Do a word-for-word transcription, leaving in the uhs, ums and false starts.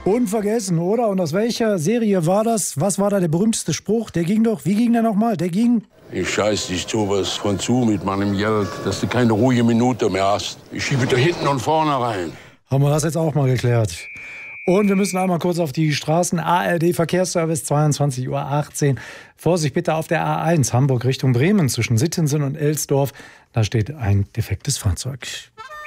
Unvergessen, oder? Und aus welcher Serie war das? Was war da der berühmteste Spruch? Der ging doch, wie ging der nochmal? Der ging... Ich scheiß dich sowas von zu mit meinem Geld, dass du keine ruhige Minute mehr hast. Ich schiebe da hinten und vorne rein. Haben wir das jetzt auch mal geklärt. Und wir müssen einmal kurz auf die Straßen. A R D-Verkehrsservice, zweiundzwanzig Uhr achtzehn. Vorsicht bitte auf der A eins, Hamburg Richtung Bremen, zwischen Sittensen und Elsdorf. Da steht ein defektes Fahrzeug.